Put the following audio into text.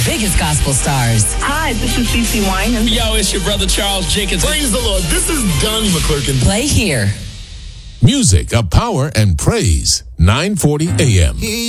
biggest gospel stars. Hi, this is CeCe Winans. Yo, it's your brother Charles Jenkins. Praise the Lord. This is Donnie McClurkin. Play here. Music of power and praise. 940 AM.